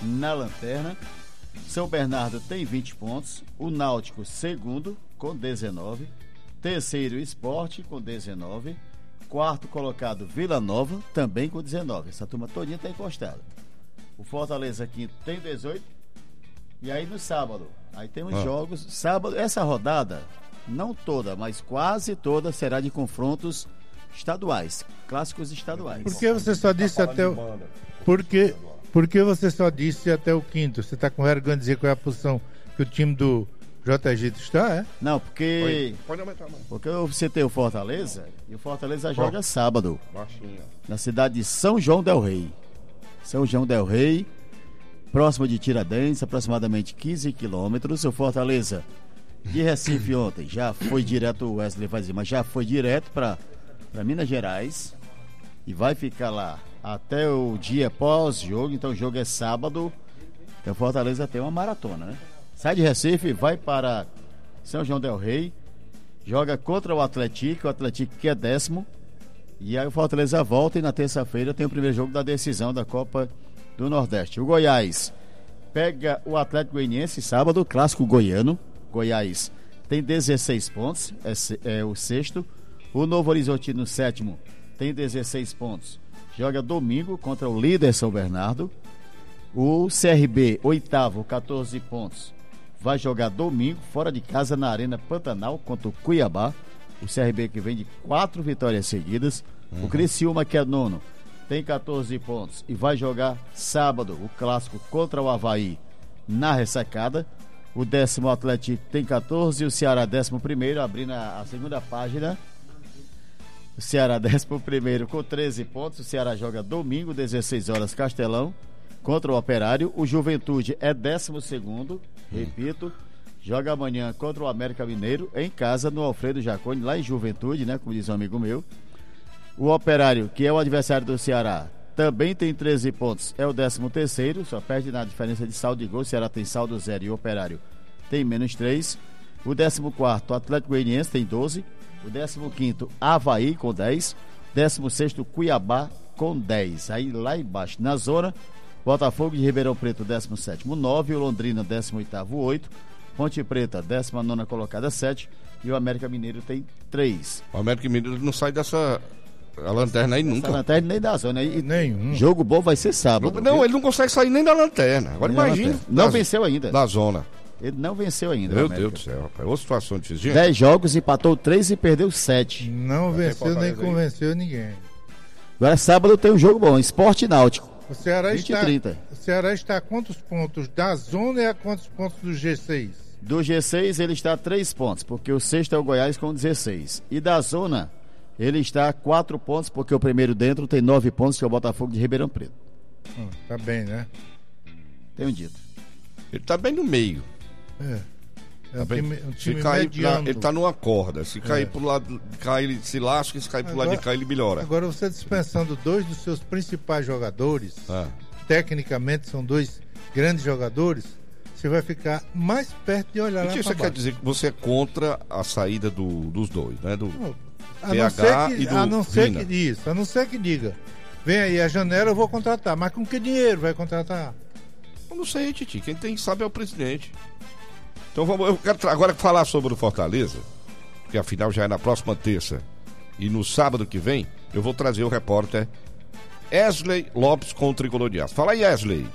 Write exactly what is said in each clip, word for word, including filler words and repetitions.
na lanterna. São Bernardo tem vinte pontos. O Náutico, segundo, com dezenove. Terceiro, Sport, com dezenove. Quarto colocado, Vila Nova, também com dezenove. Essa turma todinha está encostada. O Fortaleza quinto tem dezoito. E aí no sábado, aí temos ah. jogos. Sábado, essa rodada, não toda, mas quase toda, será de confrontos estaduais, clássicos estaduais. Por que você só disse até o... Por que, por que você só disse até o quinto? Você está com vergonha de dizer qual é a posição que o time do J G está, é? Não, porque... Pode aumentar, mano. Porque você tem o Fortaleza, e o Fortaleza Bom. joga sábado. Baixinha. Na cidade de São João del Rei. São João del Rei, próximo de Tiradentes, aproximadamente quinze quilômetros. O Fortaleza de Recife ontem já foi direto, o Wesley vai dizer, mas já foi direto para para Minas Gerais e vai ficar lá até o dia pós-jogo. Então o jogo é sábado. Então o Fortaleza tem uma maratona, né? Sai de Recife, vai para São João del Rei, joga contra o Atlético, o Atlético que é décimo, e aí o Fortaleza volta e na terça-feira tem o primeiro jogo da decisão da Copa do Nordeste. O Goiás pega o Atlético Goianiense sábado, clássico goiano. Goiás tem dezesseis pontos, é, é o sexto. O Novo Horizontino, sétimo, tem dezesseis pontos. Joga domingo contra o líder São Bernardo. O C R B, oitavo, catorze pontos. Vai jogar domingo, fora de casa, na Arena Pantanal, contra o Cuiabá. O C R B que vem de quatro vitórias seguidas. Uhum. O Criciúma, que é nono, tem catorze pontos. E vai jogar sábado, o clássico contra o Avaí, na Ressacada. O décimo Atlético tem catorze. E o Ceará, décimo primeiro, abrindo a, a segunda página. O Ceará, décimo primeiro, com treze pontos. O Ceará joga domingo, dezesseis horas, Castelão, contra o Operário. O Juventude é décimo segundo, repito, joga amanhã contra o América Mineiro, em casa, no Alfredo Jaconi, lá em Juventude, né, como diz um amigo meu. O Operário, que é o adversário do Ceará, também tem treze pontos, é o décimo terceiro, só perde na diferença de saldo de gol. O Ceará tem saldo zero e o Operário tem menos três. O décimo quarto, o Atlético Goianiense, tem doze. O décimo quinto, Avaí, com dez. décimo sexto, Cuiabá, com dez. Aí lá embaixo, na zona, Botafogo de Ribeirão Preto, décimo sétimo, nove. O Londrina, décimo oitavo, oito. Ponte Preta, décima nona colocada, sete. E o América Mineiro tem três. O América Mineiro não sai dessa a lanterna aí nunca. Essa lanterna nem da zona. E nenhum. Jogo bom vai ser sábado. Não, viu? Ele não consegue sair nem da lanterna. Agora nem imagina. Não venceu ainda. Da zona. Ele não venceu ainda. Meu Deus do céu, rapaz. Outra situação difícil. dez jogos, empatou três e perdeu sete. Não venceu nem convenceu aí. ninguém. Agora sábado tem um jogo bom, Sport Náutico. O Ceará, vinte e está, trinta. o Ceará está a quantos pontos da zona e a quantos pontos do G seis? Do G seis ele está a três pontos, porque o sexto é o Goiás com dezesseis. E da zona ele está a quatro pontos, porque o primeiro dentro tem nove pontos, que é o Botafogo de Ribeirão Preto. Hum, tá bem, né? Tenho dito. Ele está bem no meio. É. É um Tá time, um time se cair, mediano. ele tá numa corda. Se cair É. pro lado de cá, ele se lasca. Se cair pro Agora- lado de cá, ele melhora. Agora você dispensando dois dos seus principais jogadores, Ah. tecnicamente são dois grandes jogadores, você vai ficar mais perto de olhar O lá que pra você quer baixo. dizer que você é contra a saída do- dos dois, né? Do Não, A P não H ser e que, do a não ser Vina. que isso, a não ser que diga, vem aí a janela, eu vou contratar, mas com que dinheiro vai contratar? Eu não sei, Titi. Quem tem sabe é o presidente. Então vamos, eu quero tra- agora falar sobre o Fortaleza, porque afinal já é na próxima terça. E no sábado que vem, eu vou trazer o repórter Wesley Lopes com o Tricolor de Aço. Fala aí, Wesley.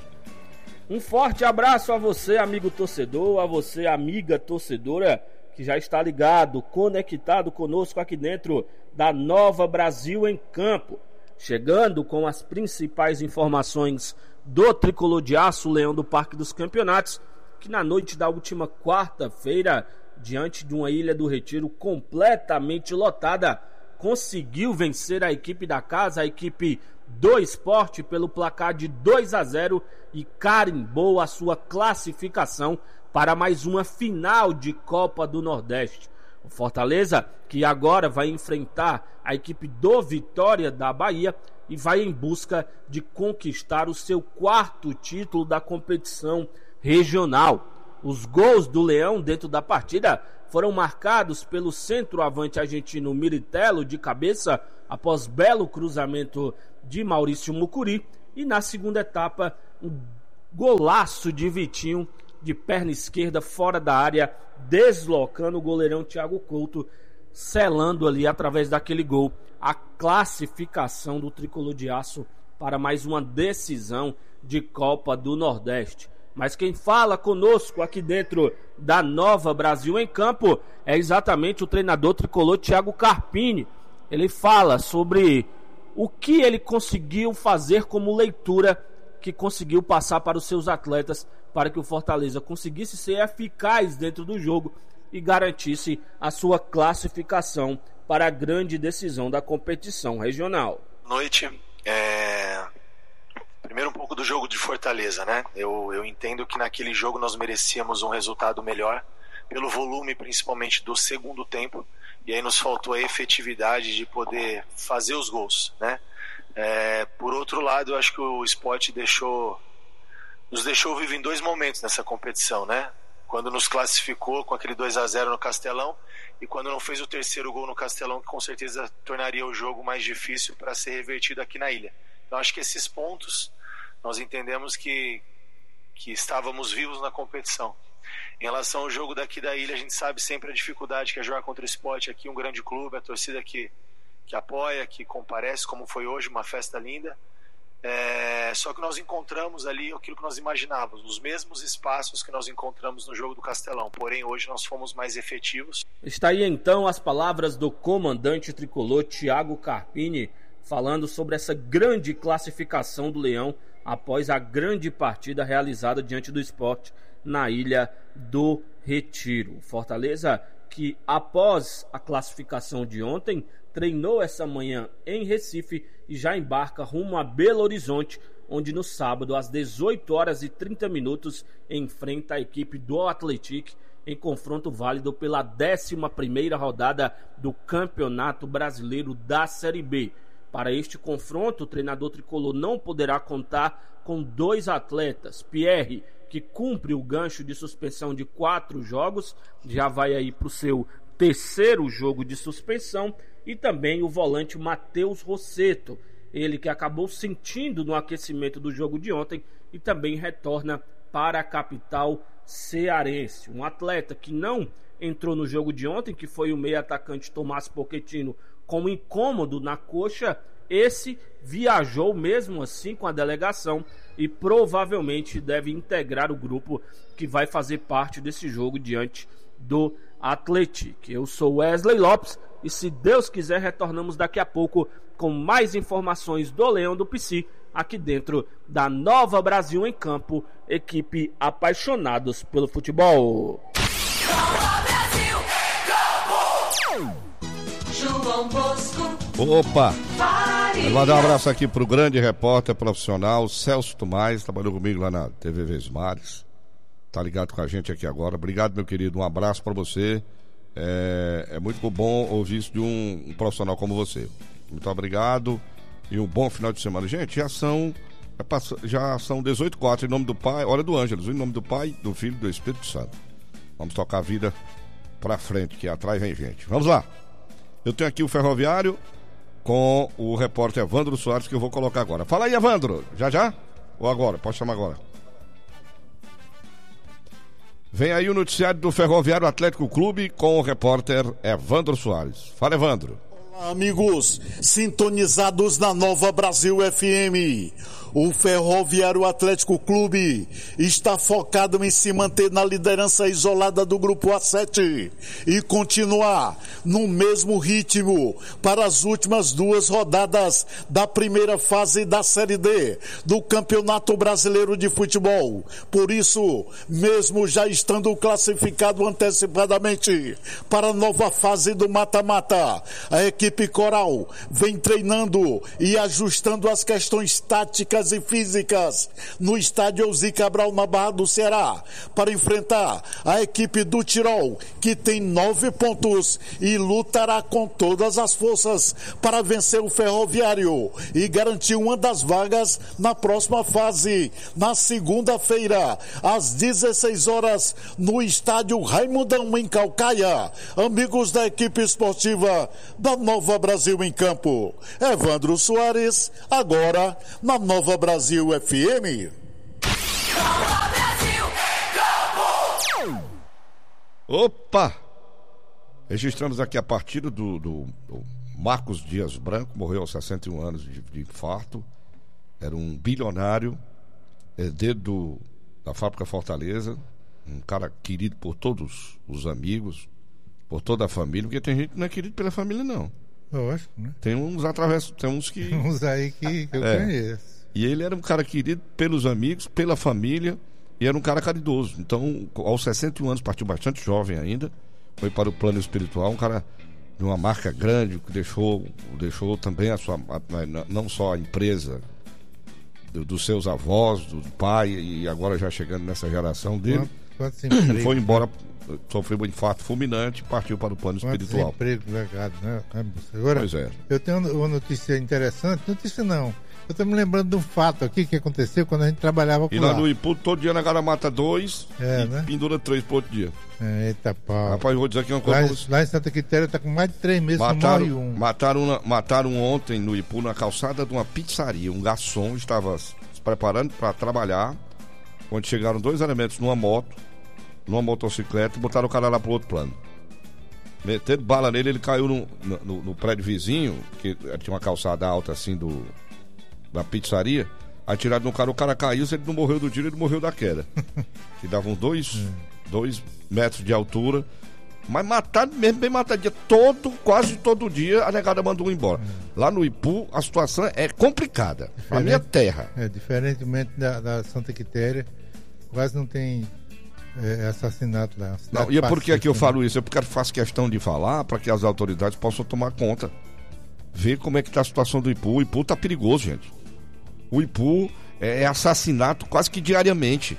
Um forte abraço a você, amigo torcedor, a você, amiga torcedora, que já está ligado, conectado conosco aqui dentro da Nova Brasil em Campo. Chegando com as principais informações do Tricolor de Aço, Leão do Parque dos Campeonatos, que na noite da última quarta-feira, diante de uma Ilha do Retiro completamente lotada, conseguiu vencer a equipe da casa, a equipe do Sport, pelo placar de dois a zero e carimbou a sua classificação para mais uma final de Copa do Nordeste. O Fortaleza, que agora vai enfrentar a equipe do Vitória da Bahia e vai em busca de conquistar o seu quarto título da competição regional. Os gols do Leão dentro da partida foram marcados pelo centroavante argentino Miritello de cabeça após belo cruzamento de Maurício Mucuri, e na segunda etapa um Golaço de Vitinho, de perna esquerda, fora da área, deslocando o goleirão Thiago Couto, selando ali através daquele gol a classificação do Tricolor de Aço para mais uma decisão de Copa do Nordeste. Mas quem fala conosco aqui dentro da Nova Brasil em Campo é exatamente o treinador tricolor Thiago Carpini. Ele fala sobre o que ele conseguiu fazer como leitura, que conseguiu passar para os seus atletas, para que o Fortaleza conseguisse ser eficaz dentro do jogo e garantisse a sua classificação para a grande decisão da competição regional. Noite. É... Primeiro um pouco do jogo de Fortaleza, né? Eu, eu entendo que naquele jogo nós merecíamos um resultado melhor, pelo volume principalmente do segundo tempo, e aí nos faltou a efetividade de poder fazer os gols, né? É, por outro lado, eu acho que o Sport deixou, nos deixou viver em dois momentos nessa competição, né? Quando nos classificou com aquele dois a zero no Castelão e quando não fez o terceiro gol no Castelão, que com certeza tornaria o jogo mais difícil para ser revertido aqui na ilha. Então acho que esses pontos nós entendemos que, que estávamos vivos na competição. Em relação ao jogo daqui da ilha, a gente sabe sempre a dificuldade que é jogar contra o Sport aqui, um grande clube, a torcida que, que apoia, que comparece, como foi hoje, uma festa linda. É, só que nós encontramos ali aquilo que nós imaginávamos, os mesmos espaços que nós encontramos no jogo do Castelão, porém hoje nós fomos mais efetivos. Está aí então as palavras do comandante tricolor Thiago Carpini, falando sobre essa grande classificação do Leão após a grande partida realizada diante do Sport na Ilha do Retiro. Fortaleza, que após a classificação de ontem, treinou essa manhã em Recife e já embarca rumo a Belo Horizonte, onde no sábado, às dezoito horas e trinta minutos, enfrenta a equipe do Atlético em confronto válido pela décima primeira rodada do Campeonato Brasileiro da Série B. Para este confronto, o treinador tricolor não poderá contar com dois atletas. Pierre, que cumpre o gancho de suspensão de quatro jogos, já vai aí para o seu terceiro jogo de suspensão, e também o volante Matheus Rossetto, ele que acabou sentindo no aquecimento do jogo de ontem e também retorna para a capital cearense. Um atleta que não entrou no jogo de ontem, que foi o meio atacante Tomás Pochettino, com incômodo na coxa, esse viajou mesmo assim com a delegação e provavelmente deve integrar o grupo que vai fazer parte desse jogo diante do Atlético. Eu sou Wesley Lopes e, se Deus quiser, retornamos daqui a pouco com mais informações do Leão do Pici, aqui dentro da Nova Brasil em Campo, equipe apaixonados pelo futebol. Nova Brasil em Campo! João Bosco. Opa! Vou mandar um abraço aqui pro grande repórter profissional Celso Tomás, trabalhou comigo lá na T V Vesmares, tá ligado com a gente aqui agora. Obrigado, meu querido, um abraço para você. É, é muito bom ouvir isso de um, um profissional como você. Muito obrigado e um bom final de semana. Gente, já são já são dezoito e quatro, em nome do Pai, hora do Ângelos, em nome do Pai, do Filho e do Espírito Santo. Vamos tocar a vida pra frente, que atrás vem gente. Vamos lá. Eu tenho aqui o Ferroviário com o repórter Evandro Soares, que eu vou colocar agora. Fala aí, Evandro. Já já? Ou agora? Pode chamar agora. Vem aí o noticiário do Ferroviário Atlético Clube com o repórter Evandro Soares. Fala, Evandro. Olá, amigos, sintonizados na Nova Brasil F M. O Ferroviário Atlético Clube está focado em se manter na liderança isolada do Grupo A sete e continuar no mesmo ritmo para as últimas duas rodadas da primeira fase da Série D do Campeonato Brasileiro de Futebol. Por isso, mesmo já estando classificado antecipadamente para a nova fase do mata-mata, a equipe coral vem treinando e ajustando as questões táticas e físicas no estádio Elzi Cabral, na Barra do Ceará, para enfrentar a equipe do Tirol, que tem nove pontos e lutará com todas as forças para vencer o Ferroviário e garantir uma das vagas na próxima fase, na segunda-feira, às dezesseis horas, no estádio Raimundão, em Calcaia. Amigos da equipe esportiva da Nova Brasil em Campo, Evandro Soares, agora na Nova Brasil F M. Opa! Registramos aqui a partida do, do, do Marcos Dias Branco, morreu aos sessenta e um anos de, de infarto. Era um bilionário, herdeiro do, da fábrica Fortaleza, um cara querido por todos os amigos, por toda a família, porque tem gente que não é querido pela família, não. Lógico, né? Tem uns através, tem uns que... uns aí que, que eu é. conheço. E ele era um cara querido pelos amigos, pela família, e era um cara caridoso. Então, aos sessenta e um anos, partiu bastante jovem ainda, foi para o plano espiritual, um cara de uma marca grande, que deixou, deixou também a sua, a, não só a empresa do, dos seus avós, do pai, e agora já chegando nessa geração dele, quanto foi embora, sofreu um infarto fulminante e partiu para o plano Quantos espiritual. Emprego legado, né? Agora, pois é. Eu tenho uma notícia interessante, notícia não, eu estou me lembrando de um fato aqui que aconteceu quando a gente trabalhava por e lá. E lá no Ipu, todo dia na cara mata dois é, e né? pendura três pro outro dia. É, eita pau. Rapaz, eu vou dizer aqui uma coisa. Lá, lá em Santa Quitéria está com mais de três meses mataram, que morre um. Mataram, uma, mataram ontem no Ipu, na calçada de uma pizzaria. Um garçom estava se preparando para trabalhar, onde chegaram dois elementos numa moto, numa motocicleta, e botaram o cara lá pro outro plano. Meteram bala nele, ele caiu no, no, no prédio vizinho, que tinha uma calçada alta assim do... da pizzaria, atiraram no cara, o cara caiu, se ele não morreu do tiro, ele morreu da queda. Que davam dois, hum. dois metros de altura, mas matado mesmo, bem matadinha, todo, quase todo dia a negada mandou embora. Hum. Lá no Ipu, a situação é complicada, Diferente, a minha terra. É, diferentemente da, da Santa Quitéria, quase não tem é, assassinato lá. Não, e é por que aqui eu falo isso? É porque eu faço questão de falar para que as autoridades possam tomar conta. Ver como é que tá a situação do Ipu. O Ipu tá perigoso, gente. O Ipu é, é assassinato quase que diariamente.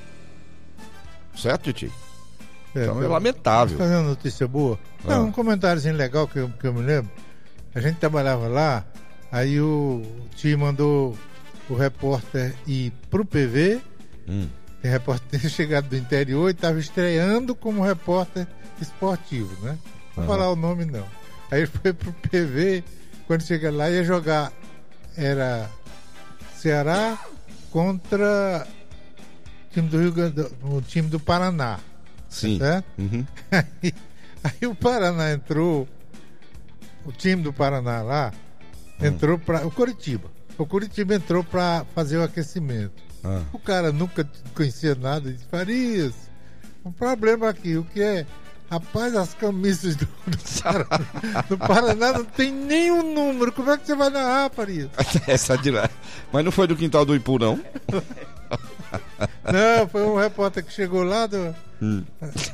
Certo, Titi? É, então é lamentável. Fazer uma notícia boa. Ah. Não, um comentáriozinho legal que eu, que eu me lembro. A gente trabalhava lá, aí o tio mandou o repórter ir pro P V. Hum. Tem repórter chegado do interior e estava estreando como repórter esportivo, né? Não vou uhum. falar o nome, não. Aí ele foi pro P V. Quando chega lá, ia jogar, era Ceará contra o time do Rio Grande, o time do Paraná. Sim. Certo? Uhum. Aí, aí o Paraná entrou, o time do Paraná lá, uhum. entrou para o Curitiba. O Curitiba entrou para fazer o aquecimento. Uhum. O cara nunca conhecia nada, disse, Farias, um problema aqui, o que é? Rapaz, as camisas do, do, Paraná, do Paraná não tem nenhum número. Como é que você vai narrar, Farias? Essa de lá. Mas não foi do quintal do Ipu, não? Não, foi um repórter que chegou lá do... Hum.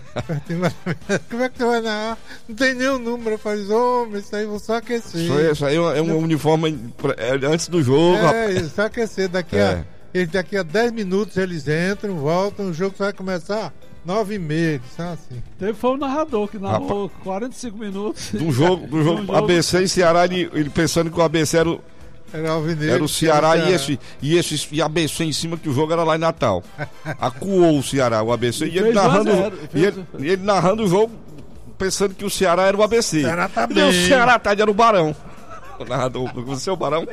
Como é que você vai narrar? Não tem nenhum número. Eu falei, homem, isso aí vou só aquecer. Isso aí, isso aí é um uniforme antes do jogo. É, rapaz. Só aquecer. Daqui, é. a, daqui a dez minutos eles entram, voltam, o jogo vai começar... Nove e meia, assim. Teve foi o narrador que narrou Rapaz, quarenta e cinco minutos. Do jogo, do jogo, do jogo. A B C e Ceará, ele, ele pensando que o A B C era o, era Alvinegro, era o Ceará, era o Ceará. E, esse, e, esse, e a B C em cima, que o jogo era lá em Natal. Acuou o Ceará, o A B C, e ele, narrando, e, ele, e ele narrando o jogo, pensando que o Ceará era o A B C. O Ceará tá bem. E o Ceará tá, era o Barão. O narrador, você é o Barão?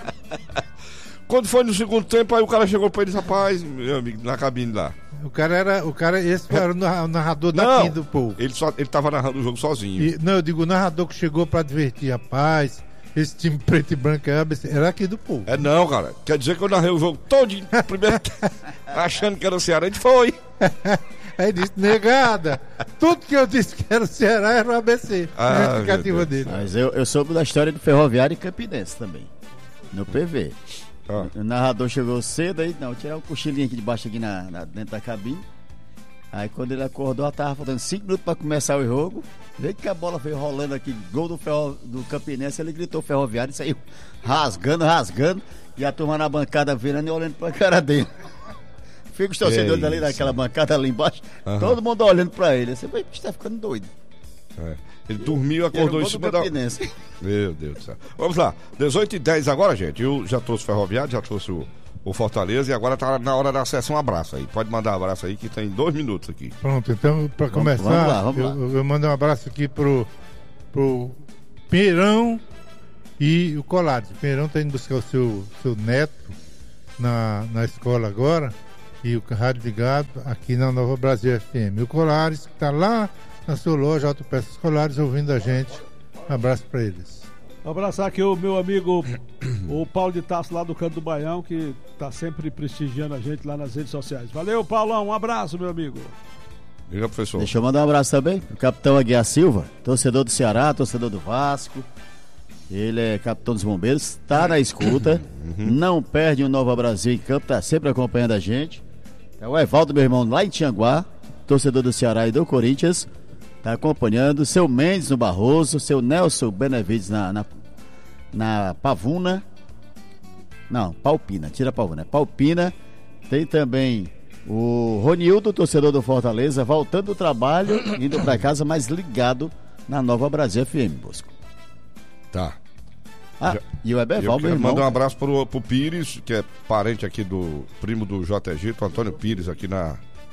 Quando foi no segundo tempo, aí o cara chegou pra ele, rapaz, meu amigo, na cabine lá. O cara era, o cara, esse era o narrador não, daqui do povo. Ele só, ele tava narrando o jogo sozinho. E, não, eu digo, o narrador que chegou pra advertir, rapaz, esse time preto e branco era aqui do povo. É não, cara. Quer dizer que eu narrei o jogo todinho, primeiro, achando que era o Ceará, a gente foi. Aí disse, negada, tudo que eu disse que era o Ceará era o A B C. Ah, a justificativa dele. Mas eu, eu soube da história do Ferroviário e Campinense também, no P V. Ah. O narrador chegou cedo, aí não, tirar um cochilinho aqui de baixo aqui na, na, dentro da cabine. Aí quando ele acordou, tava faltando cinco minutos para começar o jogo. Veio que a bola veio rolando aqui, gol do, ferro, do Campinense, ele gritou Ferroviário e saiu rasgando, rasgando. E a turma na bancada virando e olhando pra cara dele. Fica os torcedores ali naquela bancada ali embaixo, uhum. todo mundo olhando pra ele. Você vai estar ficando doido. É. Ele dormiu, acordou em cima da... Meu Deus do céu. Vamos lá, dezoito e dez agora, gente. Eu já trouxe o Ferroviário, já trouxe o, o Fortaleza e agora tá na hora da sessão abraço aí. Pode mandar um abraço aí que tem dois minutos aqui. Pronto, então pra começar, vamos, vamos lá, vamos eu, lá. eu mando um abraço aqui pro, pro Peirão e o Colares. O Peirão tá indo buscar o seu, seu neto na, na escola agora e o rádio ligado aqui na Nova Brasil F M. O Colares que tá lá na sua loja Autopeças Escolares, ouvindo a gente. Um abraço para eles. Um abraçar aqui o meu amigo, o Paulo de Tasso, lá do Canto do Baião, que tá sempre prestigiando a gente lá nas redes sociais. Valeu, Paulão, um abraço, meu amigo. Diga, professor. Deixa eu mandar um abraço também o capitão Aguiar Silva, torcedor do Ceará, torcedor do Vasco. Ele é capitão dos bombeiros, está na escuta, uhum. Não perde o Nova Brasil em campo, tá sempre acompanhando a gente. É o Evaldo, meu irmão, lá em Tianguá, torcedor do Ceará e do Corinthians, tá acompanhando. Seu Mendes no Barroso, seu Nelson Benevides na, na, na Pavuna. Não, Palpina, tira a Pavuna, é Palpina. Tem também o Ronildo, torcedor do Fortaleza, voltando do trabalho, indo para casa, mas ligado na Nova Brasil F M, Bosco. Tá. Ah, Já, e o Eberval, meu irmão. Mandar um abraço pro, pro Pires, que é parente aqui do primo do J G, o Antônio Pires, aqui na,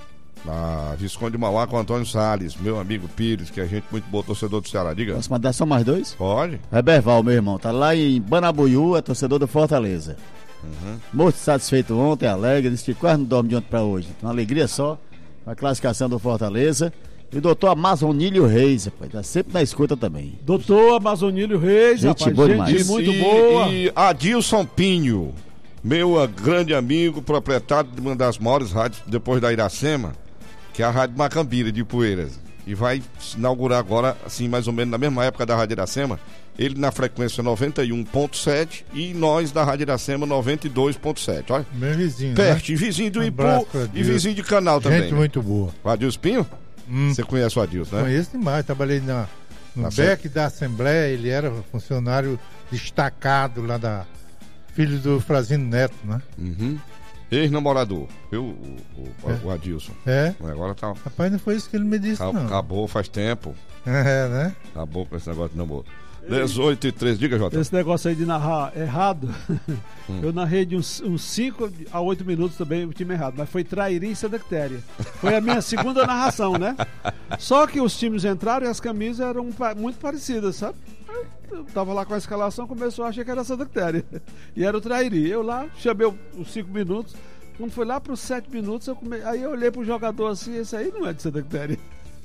na Visconde de Mauá, com o Antônio Salles, meu amigo Pires, que é gente muito boa, torcedor do Ceará. Diga. Posso mandar só mais dois? Pode. Eberval, meu irmão, tá lá em Banabuiú, é torcedor do Fortaleza. Uhum. Muito satisfeito ontem, alegre, disse que quase não dorme de ontem pra hoje. Uma alegria só, a classificação do Fortaleza. E o doutor Amazonílio Reis, rapaz, tá sempre na escuta também. Doutor Amazonílio Reis, gente rapaz, boa gente demais. muito e, boa. E Adilson Pinho, meu uh, grande amigo, proprietário de uma das maiores rádios depois da Iracema, que é a Rádio Macambira de Poeiras. E vai se inaugurar agora, assim, mais ou menos na mesma época da Rádio Iracema, ele na frequência noventa e um ponto sete e nós da Rádio Iracema noventa e dois ponto sete, olha. Meu vizinho, Perto, né? e vizinho do Um Ipu e Deus. vizinho de Canal também. Gente né? muito boa. O Adilson Pinho? Hum. Você conhece o Adilson, né? Conheço demais, trabalhei na, no Tá B E C certo. da Assembleia, ele era funcionário destacado lá da... Filho do Frazino Neto, né? Uhum. Ex-namorador, eu, o, o, É. o Adilson. É. Agora tá, Rapaz, não foi isso que ele me disse, não. acabou faz tempo. É, né? Acabou com esse negócio de namoro. dezoito e três, diga, Jota. Esse negócio aí de narrar errado, Hum. eu narrei de uns cinco a oito minutos também o time errado, mas foi Trairi e Santa Quitéria. Foi a minha segunda narração, né? Só que os times entraram e as camisas eram pa- muito parecidas, sabe? Eu tava lá com a escalação, começou a achar que era Santa Quitéria. E era o Trairi. Eu lá, chamei os cinco minutos, quando foi lá pros sete minutos, eu come... aí eu olhei pro jogador assim, esse aí não é de Santa Quitéria.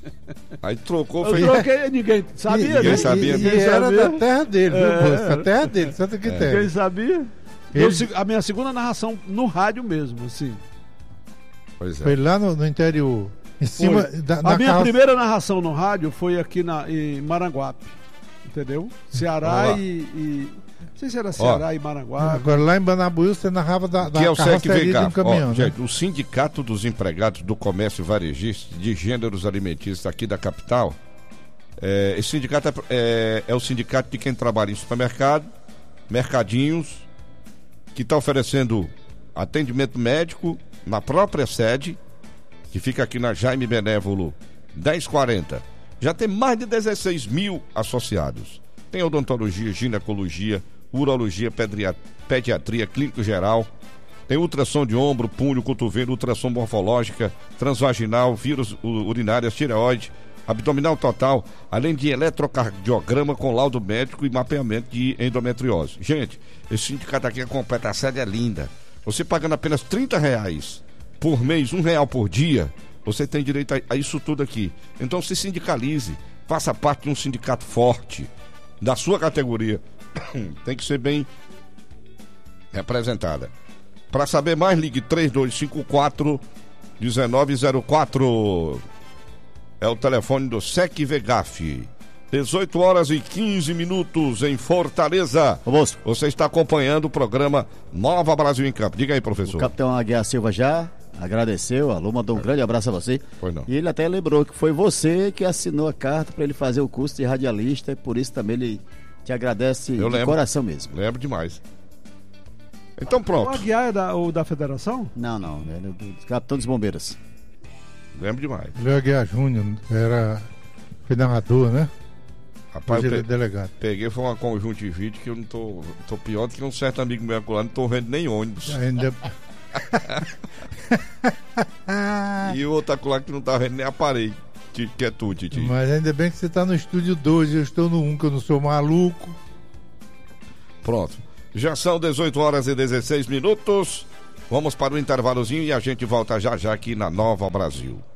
Aí trocou, Eu fez. troquei, ninguém sabia, Ninguém né? sabia. E, Ninguém e era sabia. da terra dele, viu, É. moço? A terra dele, Santa Quitéria. Quem sabia? Ele- Eu se- a minha segunda narração no rádio mesmo, assim. Pois é. Foi lá no, no interior, em cima Foi. da A na minha carro- primeira narração no rádio foi aqui na, em Maranguape. Entendeu? Ceará Olha lá. e, e. Não sei se era Ceará e Maranguape. Agora lá em Banabuiú você narrava da, da Que é o SEC carroceria de um V K. caminhão, Ó, né? gente, o Sindicato dos Empregados do Comércio Varejista de Gêneros Alimentícios aqui da capital, é, esse sindicato é, é, é o sindicato de quem trabalha em supermercado, mercadinhos, que está oferecendo atendimento médico na própria sede, que fica aqui na Jaime Benévolo dez quarenta. Já tem mais de dezesseis mil associados. Tem odontologia, ginecologia, urologia, pedria- pediatria, clínico geral. Tem ultrassom de ombro, punho, cotovelo, ultrassom morfológica, transvaginal, vírus u- urinárias, tireoide, abdominal total, além de eletrocardiograma com laudo médico e mapeamento de endometriose. Gente, esse sindicato aqui é completo, a sede é linda. Você pagando apenas trinta reais por mês, um real por dia, você tem direito a, a isso tudo aqui. Então se sindicalize, faça parte de um sindicato forte, da sua categoria. Tem que ser bem representada. Para saber mais, ligue três dois cinco quatro, um nove zero quatro. É o telefone do SEC Vegaf. dezoito horas e quinze minutos em Fortaleza. Ô, Bosco, Você está acompanhando o programa Nova Brasil em Campo. Diga aí, o professor. capitão Aguiar Silva já agradeceu, a Lu mandou um grande abraço a você. Pois não. E ele até lembrou que foi você que assinou a carta para ele fazer o curso de radialista, e por isso também ele te agradece Eu de lembro. coração mesmo. Lembro demais. Então O pronto. Aguiar é da, o da federação? Não, não, ele é do capitão dos bombeiros. Lembro demais. Léo Aguiar Júnior era foi narrador, né? Rapaz, Hoje eu ele é pe- delegado. peguei foi uma conjuntivite que eu não tô, tô pior do que um certo amigo meu acolá, não tô vendo nem ônibus. Ainda... E o outro acolá que não tá vendo nem aparelho. Que, que é tu, Titi. Mas ainda bem que você tá no estúdio dois, eu estou no um, que eu não sou maluco. Pronto. Já são dezoito horas e dezesseis minutos. Vamos para o intervalozinho e a gente volta já já aqui na Nova Brasil.